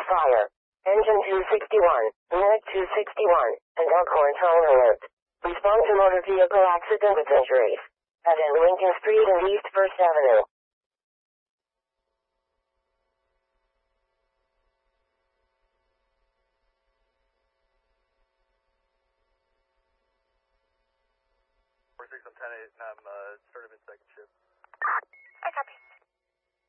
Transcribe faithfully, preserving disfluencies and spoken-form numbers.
fire. Engine two sixty-one, Unit two sixty-one, and Elkhorn Tone alert. Respond to motor vehicle accident with injuries. At N Lincoln Street and East First Avenue. four six, I'm ten eight, and I'm uh, started in second shift. I copy.